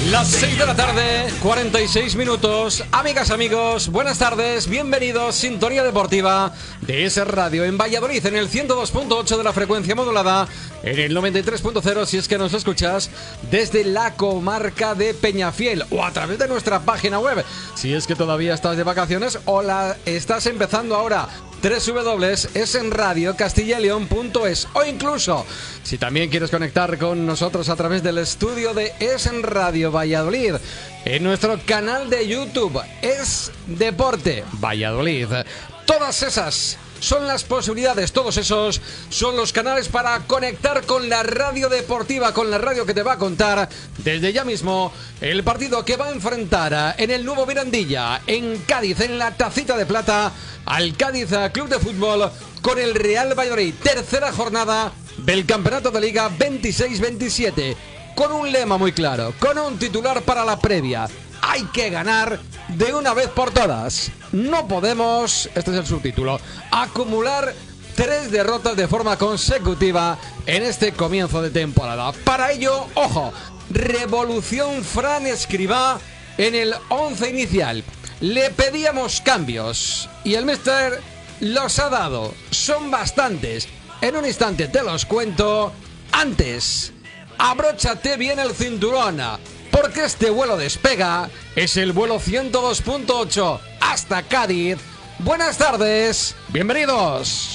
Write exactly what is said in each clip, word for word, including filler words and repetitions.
Las seis de la tarde, cuarenta y seis minutos. Amigas, amigos, buenas tardes, bienvenidos. Sintonía deportiva de Es Radio en Valladolid, en el ciento dos punto ocho de la frecuencia modulada, en el noventa y tres punto cero si es que nos escuchas desde la comarca de Peñafiel, o a través de nuestra página web, si es que todavía estás de vacaciones o la estás empezando ahora, doble u doble u doble u punto es en radio castilla y león punto es, o incluso si también quieres conectar con nosotros a través del estudio de Es en Radio Valladolid, en nuestro canal de YouTube Es Deporte Valladolid. Todas esas son las posibilidades, todos esos son los canales para conectar con la radio deportiva, con la radio que te va a contar desde ya mismo el partido que va a enfrentar en el nuevo Mirandilla, en Cádiz, en la Tacita de Plata, al Cádiz Club de Fútbol con el Real Valladolid. Tercera jornada del Campeonato de Liga veintiséis veintisiete, con un lema muy claro, con un titular para la previa: hay que ganar de una vez por todas. No podemos, este es el subtítulo, acumular tres derrotas de forma consecutiva en este comienzo de temporada. Para ello, ojo, revolución Fran Escribá en el once inicial. Le pedíamos cambios y el míster los ha dado. Son bastantes. En un instante te los cuento. Antes, abróchate bien el cinturón, porque este vuelo despega. Es el vuelo ciento dos punto ocho hasta Cádiz. Buenas tardes, bienvenidos.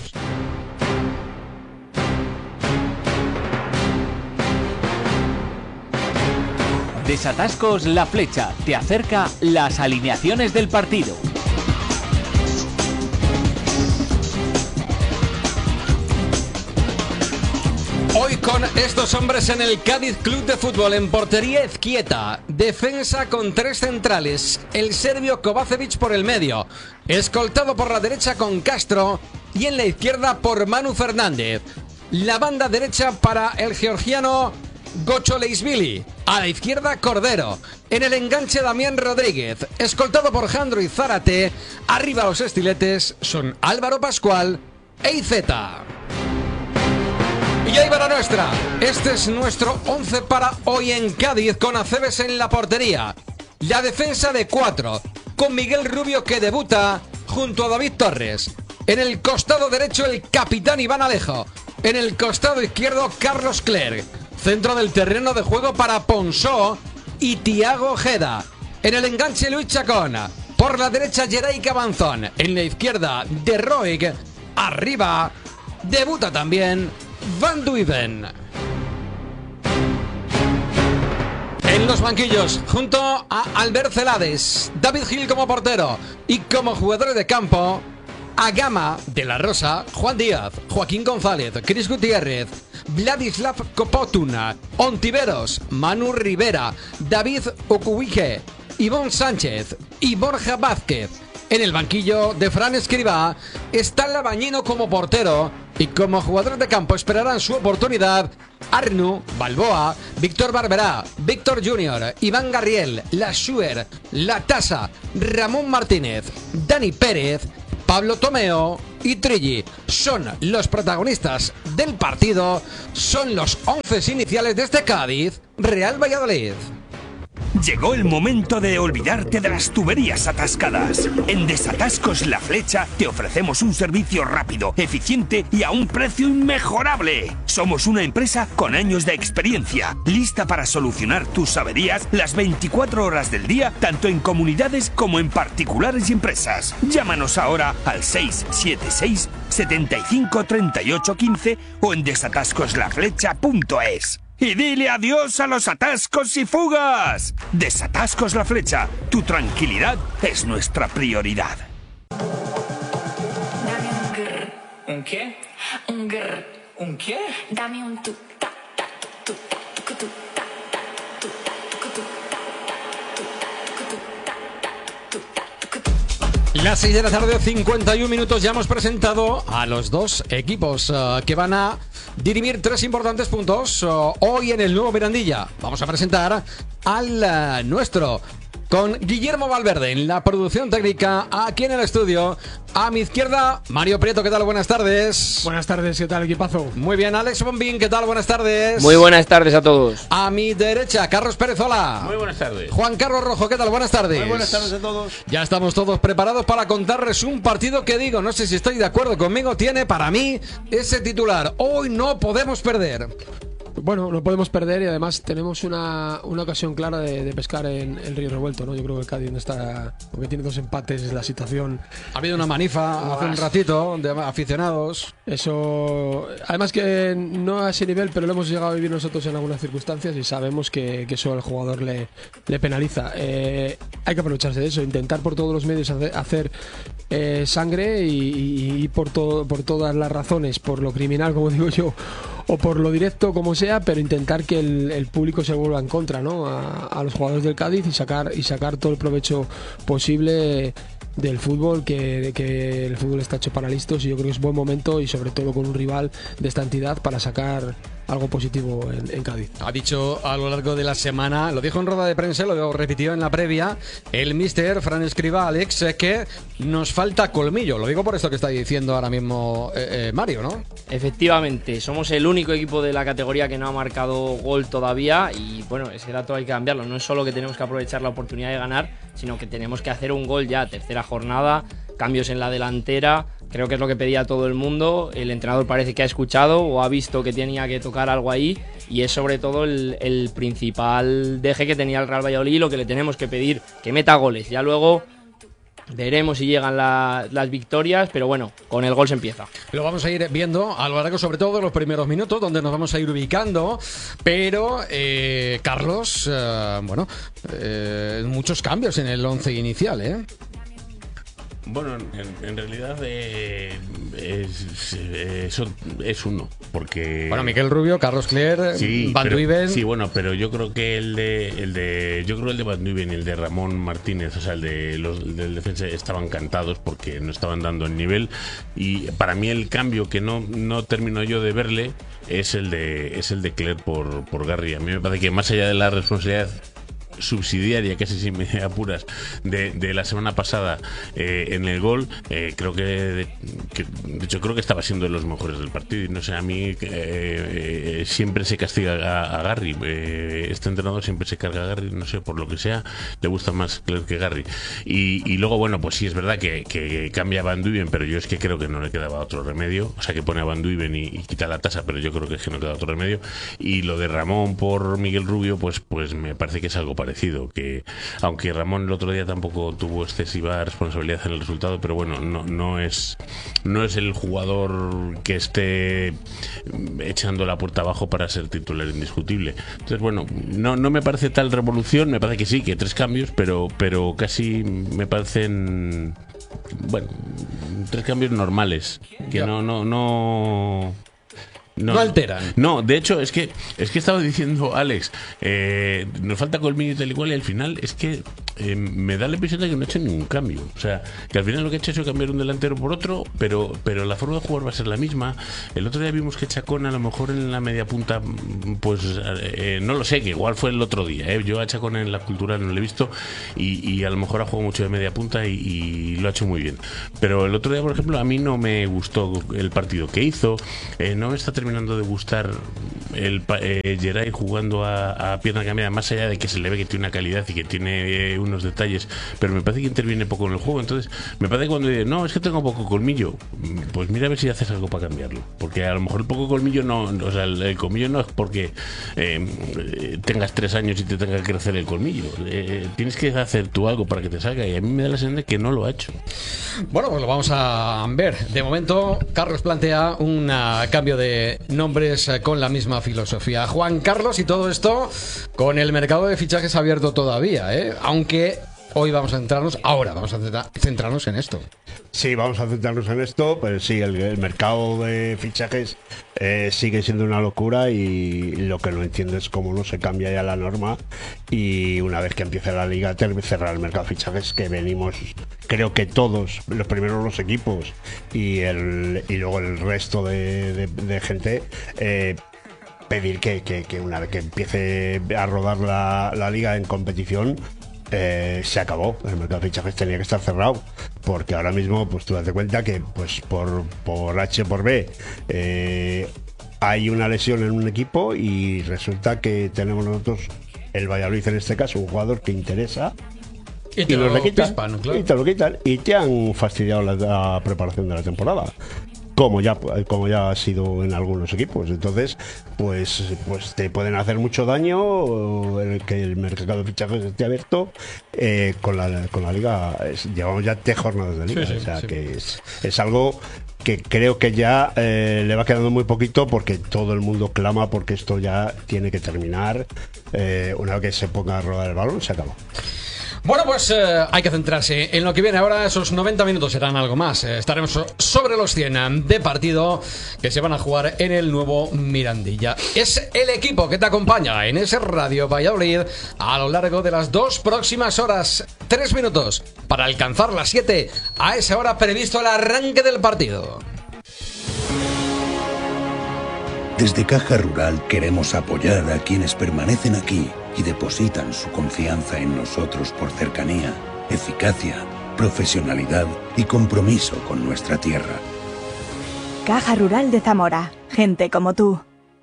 Desatascos La Flecha te acerca las alineaciones del partido. Hoy con estos hombres en el Cádiz Club de Fútbol: en portería Ezquieta, defensa con tres centrales, el serbio Kovacevic por el medio, escoltado por la derecha con Castro y en la izquierda por Manu Fernández. La banda derecha para el georgiano Gocholeishvili, a la izquierda Cordero, en el enganche Damián Rodríguez, escoltado por Jandro y Zárate. Arriba los estiletes son Álvaro Pascual e Iceta. Y ahí va la nuestra. Este es nuestro once para hoy en Cádiz, con Aceves en la portería. La defensa de cuatro, con Miguel Rubio, que debuta junto a David Torres. En el costado derecho el capitán Iván Alejo. En el costado izquierdo Carlos Clerc. Centro del terreno de juego para Ponsó y Tiago Ojeda. En el enganche Luis Chacón. Por la derecha Geray Cabanzón. En la izquierda De Roig. Arriba debuta también Van Duiven. En los banquillos, junto a Albert Celades, David Gil como portero y como jugadores de campo, a Gama de la Rosa, Juan Díaz, Joaquín González, Cris Gutiérrez, Vladislav Kopotuna, Ontiveros, Manu Rivera, David Okuwige, Ivón Sánchez y Borja Vázquez. En el banquillo de Fran Escribá está Labañino como portero, y como jugadores de campo esperarán su oportunidad Arnu, Balboa, Víctor Barberá, Víctor Junior, Iván Garriel, La Schuer, La Tasa, Ramón Martínez, Dani Pérez, Pablo Tomeo y Trilli. Son los protagonistas del partido, son los once iniciales de este Cádiz Real Valladolid. Llegó el momento de olvidarte de las tuberías atascadas. En Desatascos La Flecha te ofrecemos un servicio rápido, eficiente y a un precio inmejorable. Somos una empresa con años de experiencia, lista para solucionar tus averías las veinticuatro horas del día, tanto en comunidades como en particulares y empresas. Llámanos ahora al seis siete seis, setenta y cinco, treinta y ocho, quince o en desatascos la flecha punto es. Y dile adiós a los atascos y fugas. Desatascos La Flecha. Tu tranquilidad es nuestra prioridad. Dame un grr. ¿Un qué? Un grr. ¿Un qué? Dame un tu ta ta tu ta tu tu ta ta tu ta tu tu ta ta tu ta tu ta ta tu ta tu ta. Las seis de la tarde, cincuenta y un minutos. Ya hemos presentado a los dos equipos uh, que van a dirimir tres importantes puntos uh, hoy en el nuevo Mirandilla. Vamos a presentar al uh, nuestro con Guillermo Valverde en la producción técnica, aquí en el estudio. A mi izquierda, Mario Prieto, ¿qué tal? Buenas tardes. Buenas tardes, ¿qué tal, equipazo? Muy bien, Alex Bombín, ¿qué tal? Buenas tardes. Muy buenas tardes a todos. A mi derecha, Carlos Pérez, hola. Muy buenas tardes. Juan Carlos Rojo, ¿qué tal? Buenas tardes. Muy buenas tardes a todos. Ya estamos todos preparados para contarles un partido que digo, no sé si estoy de acuerdo conmigo, tiene para mí ese titular: hoy no podemos perder. Bueno, no podemos perder y además tenemos una, una ocasión clara de, de pescar en el Río Revuelto, ¿no? Yo creo que el Cádiz no está, porque tiene dos empates, la situación. Ha habido una manifa hace un ratito de aficionados. Eso, además que no a ese nivel, pero lo hemos llegado a vivir nosotros en algunas circunstancias y sabemos que, que eso al jugador le, le penaliza. Eh, hay que aprovecharse de eso, intentar por todos los medios hacer, hacer eh, sangre y, y, y por, todo, por todas las razones, por lo criminal, como digo yo, o por lo directo, como sea, pero intentar que el, el público se vuelva en contra, ¿no? a, a los jugadores del Cádiz y sacar y sacar todo el provecho posible del fútbol, que, que el fútbol está hecho para listos, y yo creo que es buen momento, y sobre todo con un rival de esta entidad, para sacar algo positivo en, en Cádiz. Ha dicho a lo largo de la semana, lo dijo en rueda de prensa, lo repitió en la previa, el mister Fran Escribá, Alex, eh, que nos falta colmillo. Lo digo por esto que está diciendo ahora mismo eh, eh, Mario, ¿no? Efectivamente, somos el único equipo de la categoría que no ha marcado gol todavía, y bueno, ese dato hay que cambiarlo. No es solo que tenemos que aprovechar la oportunidad de ganar, sino que tenemos que hacer un gol ya. Tercera jornada, cambios en la delantera, creo que es lo que pedía todo el mundo. El entrenador parece que ha escuchado o ha visto que tenía que tocar algo ahí, y es sobre todo el, el principal deje que tenía el Real Valladolid, lo que le tenemos que pedir, que meta goles. Ya luego veremos si llegan la, las victorias, pero bueno, con el gol se empieza. Lo vamos a ir viendo a lo largo, sobre todo, de los primeros minutos, donde nos vamos a ir ubicando. Pero, eh, Carlos, eh, bueno, eh, muchos cambios en el once inicial, ¿eh? Bueno, en, en realidad eh, es, eh, son- es uno, porque... Bueno, Miquel Rubio, Carlos Cler, Sí, Van pero- Duyven. sí, bueno, pero yo creo que el de, el de, yo creo el de Van Duyven y el de Ramón Martínez, o sea, el de los el del defensa, estaban cantados porque no estaban dando el nivel, y para mí el cambio que no, no termino yo de verle es el de, es el de Cler por, por Garri. A mí me parece que más allá de la responsabilidad subsidiaria, casi si me apuras, de, de la semana pasada eh, en el gol, eh, creo que de, que de hecho creo que estaba siendo de los mejores del partido, y no sé, a mí eh, eh, siempre se castiga a, a Garri, eh, este entrenador siempre se carga a Garri, no sé, por lo que sea, le gusta más Cler que Garri, y, y luego bueno, pues sí es verdad que, que cambia a Van Duyven, pero yo es que creo que no le quedaba otro remedio, o sea, que pone a Van Duyven y, y quita la tasa, pero yo creo que es que no queda otro remedio. Y lo de Ramón por Miguel Rubio, pues, pues me parece que es algo parecido, que aunque Ramón el otro día tampoco tuvo excesiva responsabilidad en el resultado, pero bueno, no, no es no es el jugador que esté echando la puerta abajo para ser titular indiscutible. Entonces bueno, no, no me parece tal revolución, me parece que sí, que tres cambios, pero, pero casi me parecen, bueno, tres cambios normales, que Ya. no, no, no No alteran. No, de hecho, es que es que estaba diciendo Alex, eh, nos falta colmillo y tal y cual, y al final es que eh, me da la impresión de que no ha hecho ningún cambio. O sea, que al final lo que ha hecho es cambiar un delantero por otro, pero, pero la forma de jugar va a ser la misma. El otro día vimos que Chacón, a lo mejor en la media punta, pues eh, no lo sé, que igual fue el otro día. ¿eh? Yo a Chacón en la cultura no lo he visto, y, y a lo mejor ha jugado mucho de media punta y, y lo ha hecho muy bien. Pero el otro día, por ejemplo, a mí no me gustó el partido que hizo, eh, no me está terminando de gustar el eh, Geray jugando a, a pierna cambiada, más allá de que se le ve que tiene una calidad y que tiene eh, unos detalles, pero me parece que interviene poco en el juego. Entonces me parece que cuando dice, no, es que tengo poco colmillo, pues mira a ver si haces algo para cambiarlo, porque a lo mejor el poco colmillo no, o sea, el, el colmillo no es porque eh, tengas tres años y te tenga que crecer el colmillo, eh, tienes que hacer tú algo para que te salga, y a mí me da la sensación de que no lo ha hecho. Bueno, pues lo vamos a ver. De momento, Carlos plantea un uh, cambio de nombres uh, con la misma filosofía. Juan Carlos, y todo esto con el mercado de fichajes abierto todavía, ¿eh? Aunque hoy vamos a centrarnos, ahora vamos a centra- centrarnos en esto. Sí, vamos a centrarnos en esto, pues sí, el, el mercado de fichajes eh, sigue siendo una locura, y lo que no entiendo es cómo no se cambia ya la norma, y una vez que empiece la liga cerrar el mercado de fichajes, que venimos, creo que todos, los primeros los equipos y, el, y luego el resto de, de, de gente, eh, pedir que, que, que una vez que empiece a rodar la, la liga en competición, eh, se acabó. El mercado de fichajes tenía que estar cerrado, porque ahora mismo pues tú das cuenta que pues por, por H por B eh, hay una lesión en un equipo y resulta que tenemos nosotros, el Valladolid en este caso, un jugador que interesa y te, y lo, lo quitan, pispan, claro. y te lo quitan y te han fastidiado la, la preparación de la temporada. Como ya, como ya ha sido en algunos equipos. Entonces, pues, pues te pueden hacer mucho daño el que el mercado de fichajes esté abierto eh, con, la, con la liga. Es, llevamos ya tres jornadas de liga. Sí, sí, o sea sí. que es, es algo que creo que ya eh, le va quedando muy poquito, porque todo el mundo clama porque esto ya tiene que terminar. Eh, una vez que se ponga a rodar el balón, se acabó. Bueno, pues eh, hay que centrarse en lo que viene ahora. Esos noventa minutos serán algo más. Eh, estaremos so- sobre los cien de partido que se van a jugar en el nuevo Mirandilla. Es el equipo que te acompaña en ese Radio Valladolid a lo largo de las dos próximas horas. Tres minutos para alcanzar las siete. A esa hora previsto el arranque del partido. Desde Caja Rural queremos apoyar a quienes permanecen aquí y depositan su confianza en nosotros por cercanía, eficacia, profesionalidad y compromiso con nuestra tierra. Caja Rural de Zamora. Gente como tú.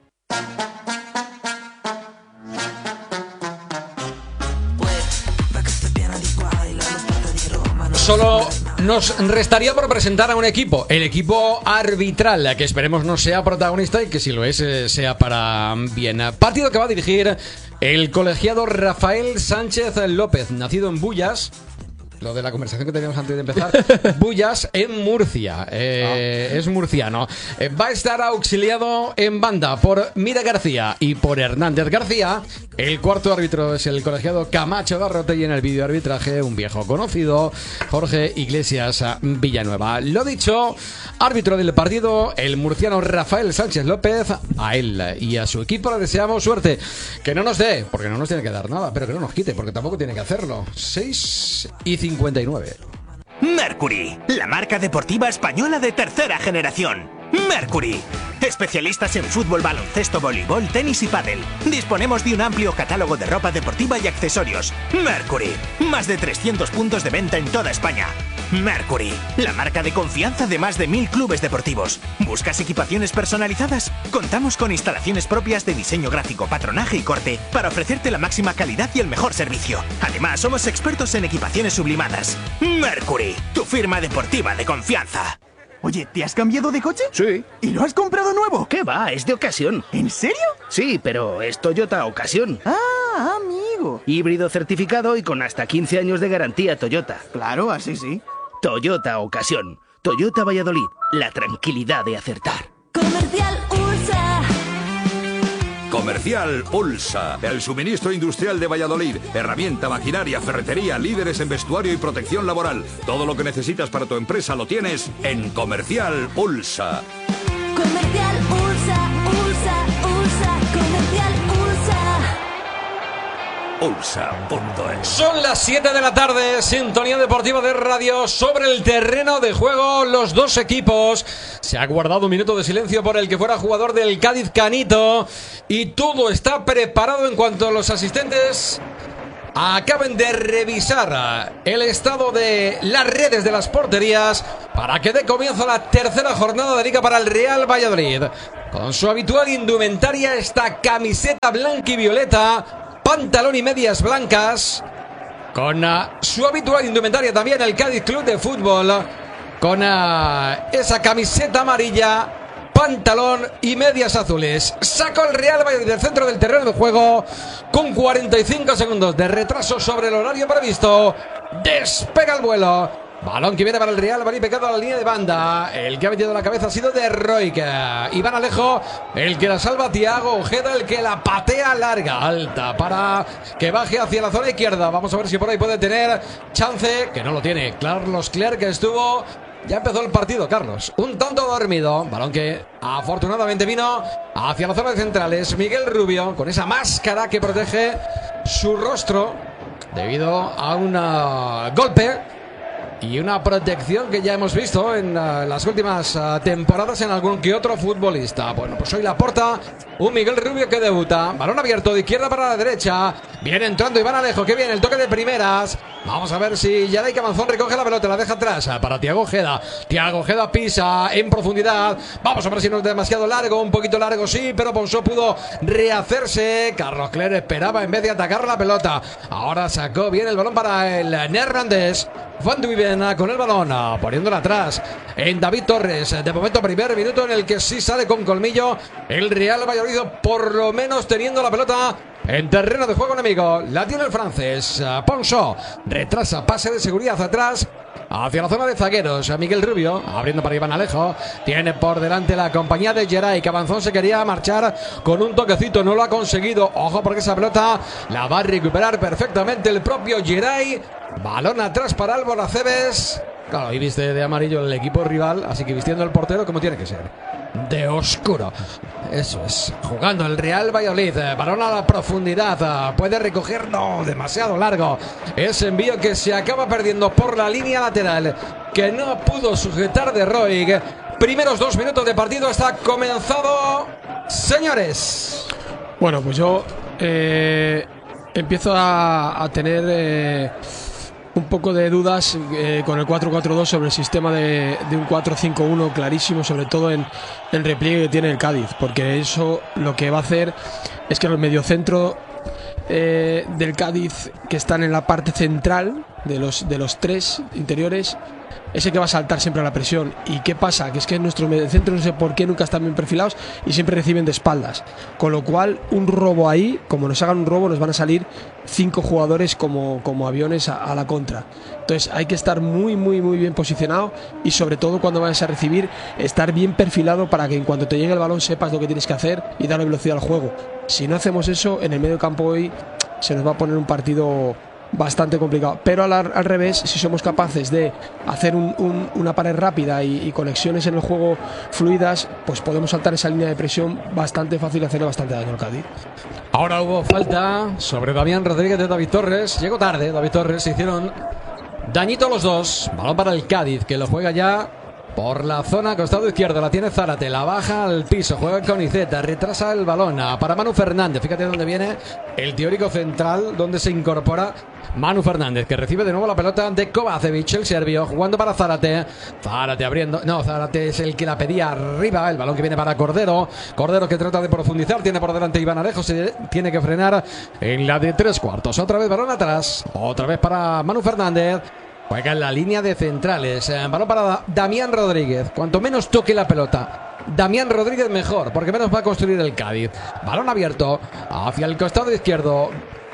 Solo nos restaría por presentar a un equipo, el equipo arbitral, que esperemos no sea protagonista y que si lo es, eh, sea para bien. Partido que va a dirigir el colegiado Rafael Sánchez López, nacido en Bullas. Lo de la conversación que teníamos antes de empezar. Bullas, en Murcia. Eh, es murciano. Eh, va a estar auxiliado en banda por Mira García y por Hernández García. El cuarto árbitro es el colegiado Camacho Garrote, y en el vídeo arbitraje un viejo conocido, Jorge Iglesias Villanueva. Lo dicho, árbitro del partido, el murciano Rafael Sánchez López. A él y a su equipo le deseamos suerte. Que no nos dé, porque no nos tiene que dar nada, pero que no nos quite, porque tampoco tiene que hacerlo. seis y cincuenta y nueve. Mercury, la marca deportiva española de tercera generación. Mercury, especialistas en fútbol, baloncesto, voleibol, tenis y pádel. Disponemos de un amplio catálogo de ropa deportiva y accesorios. Mercury, más de trescientos puntos de venta en toda España. Mercury, la marca de confianza de más de mil clubes deportivos. ¿Buscas equipaciones personalizadas? Contamos con instalaciones propias de diseño gráfico, patronaje y corte para ofrecerte la máxima calidad y el mejor servicio. Además, somos expertos en equipaciones sublimadas. Mercury, tu firma deportiva de confianza. Oye, ¿te has cambiado de coche? Sí. ¿Y lo has comprado nuevo? ¿Qué va? Es de ocasión. ¿En serio? Sí, pero es Toyota Ocasión. Ah, amigo. Híbrido certificado y con hasta quince años de garantía Toyota. Claro, así sí. Toyota Ocasión. Toyota Valladolid. La tranquilidad de acertar. Comercial Ursa. Comercial Ulsa, el suministro industrial de Valladolid. Herramienta, maquinaria, ferretería, líderes en vestuario y protección laboral. Todo lo que necesitas para tu empresa lo tienes en Comercial Ulsa. Comercial Ursa, Ursa, Ursa, Comercial Ursa. Ulsa punto es. Son las siete de la tarde, sintonía deportiva de radio. Sobre el terreno de juego, los dos equipos. Se ha guardado un minuto de silencio por el que fuera jugador del Cádiz, Canito, y todo está preparado en cuanto los asistentes acaben de revisar el estado de las redes de las porterías para que dé comienzo a la tercera jornada de Liga para el Real Valladolid. Con su habitual indumentaria, esta camiseta blanca y violeta, pantalón y medias blancas. Con uh, su habitual indumentaria también el Cádiz Club de Fútbol, con uh, esa camiseta amarilla, pantalón y medias azules. Sacó el Real Valladolid del centro del terreno de juego con cuarenta y cinco segundos de retraso sobre el horario previsto. Despega el vuelo. Balón que viene para el Real Valladolid, pegado a la línea de banda. El que ha metido la cabeza ha sido de Roig. Iván Alejo, el que la salva. Thiago Ojeda, el que la patea larga, alta, para que baje hacia la zona izquierda. Vamos a ver si por ahí puede tener chance, que no lo tiene. Carlos Clerc, que estuvo... Ya empezó el partido, Carlos. Un tanto dormido. Balón que afortunadamente vino hacia la zona de centrales. Miguel Rubio, con esa máscara que protege su rostro debido a un golpe. Y una protección que ya hemos visto en uh, las últimas uh, temporadas en algún que otro futbolista. Bueno, pues hoy Laporta, un Miguel Rubio que debuta. Balón abierto de izquierda para la derecha. Viene entrando Iván Alejo, que viene el toque de primeras. Vamos a ver si Yeray Cabanzón recoge la pelota, la deja atrás para Thiago Ojeda. Thiago Ojeda pisa en profundidad. Vamos a ver si no es demasiado largo, un poquito largo sí, pero Ponsó pudo rehacerse. Carlos Cler esperaba en vez de atacar la pelota. Ahora sacó bien el balón para el neerlandés. Van Duiven con el balón, poniéndola atrás en David Torres. De momento, primer minuto en el que sí sale con colmillo el Real Valladolid, por lo menos teniendo la pelota en terreno de juego enemigo. La tiene el francés. Ponsó retrasa, pase de seguridad atrás hacia la zona de zagueros. Miguel Rubio abriendo para Iván Alejo. Tiene por delante la compañía de Yeray. Cabanzón se quería marchar con un toquecito, no lo ha conseguido. Ojo, porque esa pelota la va a recuperar perfectamente el propio Yeray. Balón atrás para Álvaro Aceves. Claro, y viste de amarillo el equipo rival, así que vistiendo el portero como tiene que ser, de oscuro. Eso es, jugando el Real Valladolid. Balón a la profundidad, puede recoger, no, demasiado largo. Ese envío que se acaba perdiendo por la línea lateral, que no pudo sujetar de Roig. Primeros dos minutos de partido, está comenzado, señores. Bueno, pues yo eh, empiezo a, a tener eh, un poco de dudas eh, con el cuatro cuatro dos sobre el sistema de, de un cuatro cinco uno clarísimo, sobre todo en el repliegue que tiene el Cádiz, porque eso lo que va a hacer es que el mediocentro eh, del Cádiz, que están en la parte central de los, de los tres interiores, ese que va a saltar siempre a la presión. ¿Y qué pasa? Que es que nuestros mediocentros, no sé por qué, nunca están bien perfilados y siempre reciben de espaldas, con lo cual un robo ahí, como nos hagan un robo, nos van a salir cinco jugadores como, como aviones a, a la contra. Entonces hay que estar muy muy muy bien posicionado, y sobre todo cuando vayas a recibir, estar bien perfilado para que en cuanto te llegue el balón sepas lo que tienes que hacer y darle velocidad al juego. Si no hacemos eso, en el medio campo hoy se nos va a poner un partido bastante complicado, pero al, al revés, si somos capaces de hacer un, un, una pared rápida y, y conexiones en el juego fluidas, pues podemos saltar esa línea de presión bastante fácil y hacerle bastante daño al Cádiz. Ahora hubo falta sobre Damián Rodríguez de David Torres. Llegó tarde David Torres, se hicieron dañito los dos. Balón para el Cádiz, que lo juega ya por la zona costado izquierdo. La tiene Zárate, la baja al piso, juega con Iceta, retrasa el balón para Manu Fernández. Fíjate dónde viene el teórico central, donde se incorpora Manu Fernández, que recibe de nuevo la pelota de Kovacevic, el serbio, jugando para Zárate. Zárate abriendo, no, Zárate es el que la pedía arriba. El balón que viene para Cordero. Cordero que trata de profundizar, tiene por delante Iván Alejo, se tiene que frenar en la de tres cuartos. Otra vez balón atrás, otra vez para Manu Fernández. Juega en la línea de centrales. Balón para Damián Rodríguez. Cuanto menos toque la pelota Damián Rodríguez, mejor, porque menos va a construir el Cádiz. Balón abierto hacia el costado izquierdo.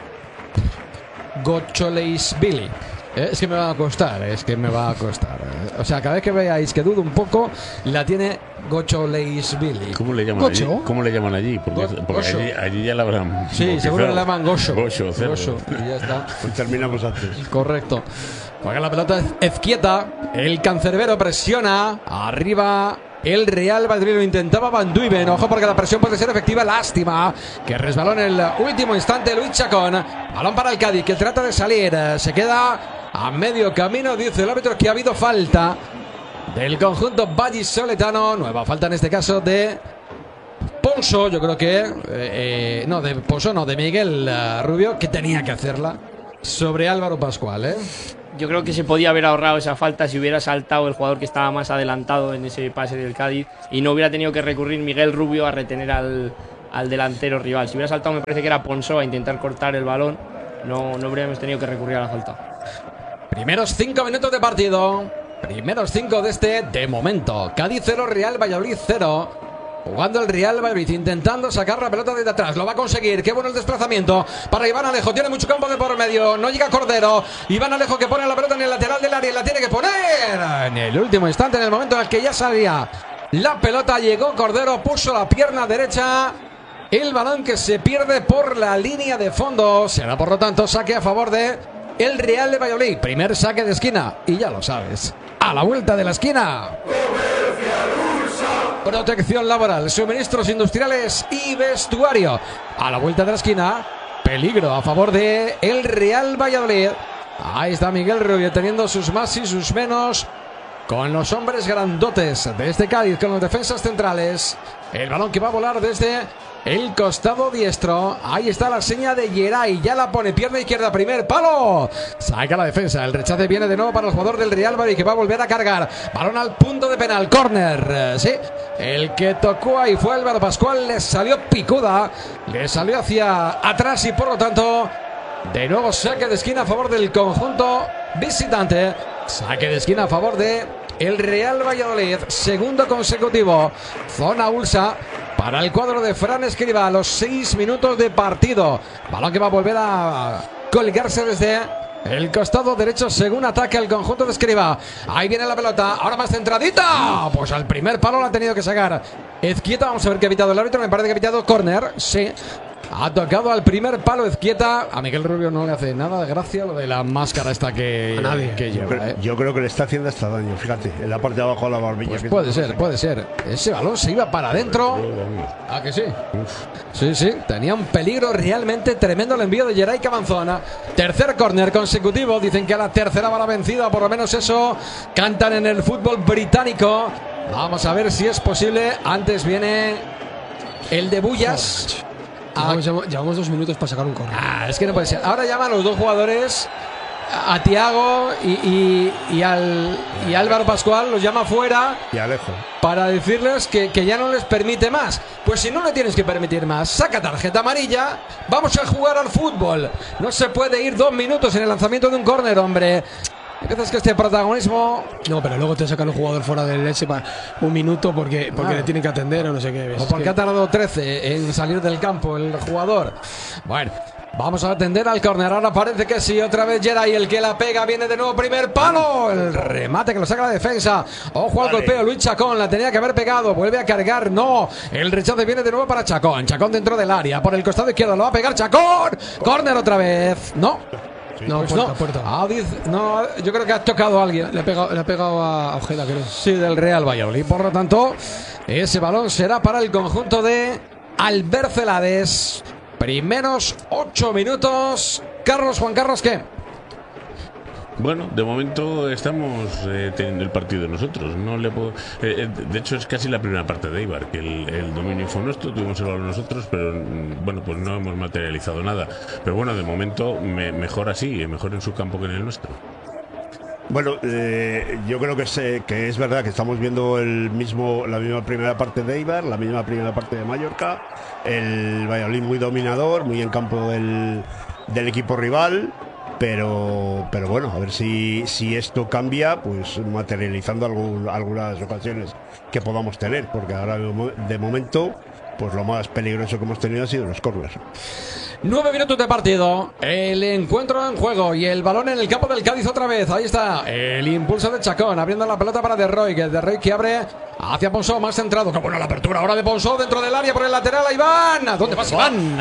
Gocholeisvili. Eh, es que me va a costar, es que me va a costar. O sea, cada vez que veáis que dudo un poco, la tiene Gocholeisvili. ¿Cómo le llaman allí? ¿Cómo le llaman allí? Porque, Go porque allí, allí ya la habrán. Sí, seguro le llaman Gosho. Gosho, Gosho, y ya está. Pues terminamos antes. Correcto. Juega la pelota Ezquieta. El cancerbero presiona. Arriba el Real Valladolid, lo intentaba Van Duiven. Ojo, porque la presión puede ser efectiva. Lástima que resbaló en el último instante Luis Chacón. Balón para el Cádiz, que trata de salir. Se queda a medio camino. Dice el árbitro que ha habido falta del conjunto vallisoletano. Nueva falta en este caso de Ponsó. Yo creo que eh, eh, no, de Ponsó no, de Miguel uh, Rubio, que tenía que hacerla sobre Álvaro Pascual, ¿eh? Yo creo que se podía haber ahorrado esa falta si hubiera saltado el jugador que estaba más adelantado en ese pase del Cádiz y no hubiera tenido que recurrir Miguel Rubio a retener al, al delantero rival. Si hubiera saltado, me parece que era Ponsó, a intentar cortar el balón, no, no habríamos tenido que recurrir a la falta. Primeros cinco minutos de partido. Primeros cinco de este, de momento. Cádiz cero, Real Valladolid cero. Jugando el Real Valladolid, intentando sacar la pelota desde atrás. Lo va a conseguir. Qué bueno el desplazamiento para Iván Alejo. Tiene mucho campo de por medio. No llega Cordero. Iván Alejo, que pone la pelota en el lateral del área. La tiene que poner en el último instante, en el momento en el que ya salía la pelota. Llegó Cordero, puso la pierna derecha. El balón que se pierde por la línea de fondo. Será, por lo tanto, saque a favor de el Real de Valladolid. Primer saque de esquina. Y ya lo sabes, a la vuelta de la esquina. Protección laboral, suministros industriales y vestuario. A la vuelta de la esquina, peligro a favor de el Real Valladolid. Ahí está Miguel Rubio teniendo sus más y sus menos con los hombres grandotes de este Cádiz, con los defensas centrales. El balón que va a volar desde el costado diestro. Ahí está la seña de Geray. Ya la pone, pierna izquierda, primer palo. Saca la defensa. El rechace viene de nuevo para el jugador del Real Madrid, que va a volver a cargar. Balón al punto de penal, córner. Sí, el que tocó ahí fue Álvaro Pascual. Le salió picuda. Le salió hacia atrás y por lo tanto, de nuevo saque de esquina a favor del conjunto visitante. Saque de esquina a favor de el Real Valladolid. Segundo consecutivo. Zona Ulsa para el cuadro de Fran Escribá a los seis minutos de partido. Balón que va a volver a colgarse desde el costado derecho según ataque el conjunto de Escribá. Ahí viene la pelota, ahora más centradita. Pues al primer palo la ha tenido que sacar Ezquieta. Vamos a ver qué ha pitado el árbitro. Me parece que ha pitado córner. Sí. Ha tocado al primer palo Ezquieta. A Miguel Rubio no le hace nada de gracia lo de la máscara esta que, que lleva. Yo creo, ¿eh? yo creo que le está haciendo hasta daño, fíjate, en la parte de abajo de la barbilla. Pues puede ser, puede ser. Ese balón se iba para adentro. ¿A que sí? Sí, sí. Tenía un peligro realmente tremendo el envío de Geray Cabanzona. Tercer córner consecutivo. Dicen que a la tercera va la vencida. Por lo menos eso cantan en el fútbol británico. Vamos a ver si es posible. Antes viene el de Bullas. Ah, llevamos, llevamos dos minutos para sacar un córner. Ah, es que no puede ser. Ahora llaman a los dos jugadores, a Tiago y, y, y, al, y Álvaro Pascual, los llama fuera. Y Alejo. Para decirles que, que ya no les permite más. Pues si no le tienes que permitir más, saca tarjeta amarilla. Vamos a jugar al fútbol. No se puede ir dos minutos en el lanzamiento de un córner, hombre. Empiezas que este protagonismo. No, pero luego te sacan un jugador fuera del leche para un minuto porque, porque Claro. le tienen que atender o no sé qué. O porque ha tardado trece en salir del campo el jugador. Bueno, vamos a atender al córner. Ahora parece que sí. Otra vez Geray, el que la pega. Viene de nuevo primer palo. El remate que lo saca la defensa. Ojo al Vale. golpeo. Luis Chacón la tenía que haber pegado. Vuelve a cargar. No. El rechace viene de nuevo para Chacón. Chacón dentro del área. Por el costado izquierdo lo va a pegar Chacón. Córner otra vez. No. No, Pues puerta, no. puerta. Ah, dice- no, yo creo que ha tocado a alguien. Le ha pegado, le ha pegado a Ojeda, creo. Sí, del Real Valladolid. Por lo tanto, ese balón será para el conjunto de Albert Celades. Primeros ocho minutos. Carlos, Juan Carlos, ¿qué? Bueno, de momento estamos eh, teniendo el partido nosotros. No le puedo, eh, eh, de hecho, es casi la primera parte de Eibar, que el, el dominio fue nuestro, tuvimos el balón nosotros, pero mm, bueno, pues no hemos materializado nada. Pero bueno, de momento me, mejor así, mejor en su campo que en el nuestro. Bueno, eh, yo creo que es, eh, que es verdad que estamos viendo el mismo, la misma primera parte de Eibar, la misma primera parte de Mallorca, el Valladolid muy dominador, muy en campo del, del equipo rival, pero, pero bueno, a ver si, si esto cambia, pues materializando algún- algunas ocasiones que podamos tener, porque ahora de mo- de momento, pues lo más peligroso que hemos tenido ha sido los corners. Nueve minutos de partido. El encuentro en juego y el balón en el campo del Cádiz otra vez. Ahí está el impulso de Chacón, abriendo la pelota para De Roy, que De Roy que abre hacia Ponsó, más centrado. Qué buena la apertura ahora de Ponsó dentro del área por el lateral. A Iván. ¿A dónde vas, Iván?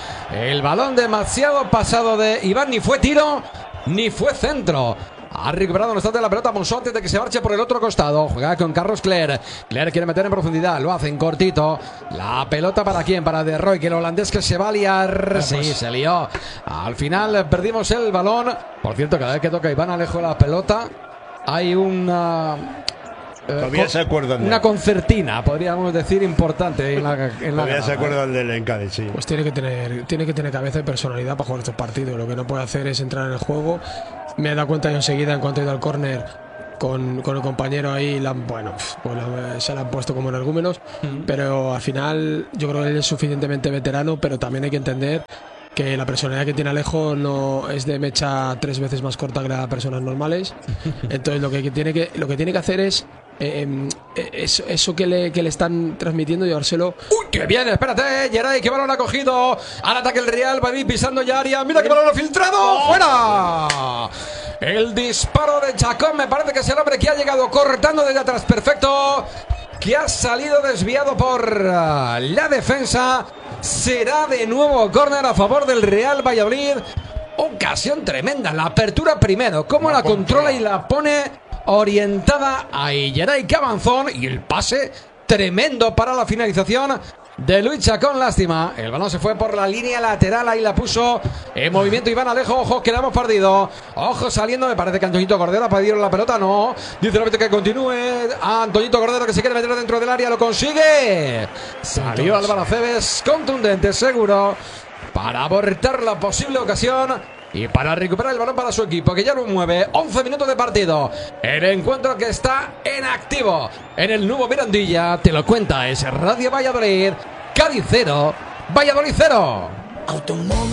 El balón demasiado pasado de Iván. Ni fue tiro, ni fue centro. Ha recuperado no obstante la pelota Ponsó antes de que se marche por el otro costado. Juega con Carlos Cler. Cler quiere meter en profundidad. Lo hace en cortito. La pelota para quién? Para De Roy, que el holandés que se va a liar. Sí, se lió. Al final perdimos el balón. Por cierto, cada vez que toca Iván Alejo la pelota, hay una... eh, Todavía co- se acuerdan de Una él. concertina, podríamos decir, importante en la, en la Todavía se grada, ¿eh? acuerdan del Encade, sí. Pues tiene que tener, tiene que tener cabeza y personalidad para jugar estos partidos. Lo que no puede hacer es entrar en el juego. Me he dado cuenta yo enseguida en cuanto he ido al córner con, con el compañero ahí, la han- bueno, pf, pues la- se la han puesto como energúmenos, pero al final yo creo que él es suficientemente veterano, pero también hay que entender que la personalidad que tiene Alejo no es de mecha tres veces más corta que las personas normales. Entonces lo que tiene que, lo que, tiene que hacer es eh, eh, eso, eso que, le, que le están transmitiendo, llevárselo. ¡Uy, qué bien! Espérate, Geray, qué balón ha cogido. Al ataque el Real Madrid pisando ya área. ¡Mira qué balón ha filtrado! ¡Fuera! El disparo de Chacón, me parece que es el hombre que ha llegado cortando desde atrás. Perfecto. Que ha salido desviado por uh, la defensa. Será de nuevo córner a favor del Real Valladolid. Ocasión tremenda. La apertura primero. Cómo la controla y la pone orientada a Geray Cabanzón. Y el pase tremendo para la finalización de Lucha con lástima. El balón se fue por la línea lateral, ahí la puso en movimiento Iván Alejo. Ojo, que la hemos perdido. Ojo saliendo, me parece que Antoñito Cordero ha perdido la pelota, no. Dice el árbitro que continúe. A Antoñito Cordero que se quiere meter dentro del área, lo consigue. Salió Álvaro Cebes, contundente, seguro, para abortar la posible ocasión y para recuperar el balón para su equipo, que ya lo mueve. once minutos de partido. El encuentro que está en activo en el nuevo Mirandilla. Te lo cuenta es Radio Valladolid. Cádiz cero, Valladolid cero. Automóvil.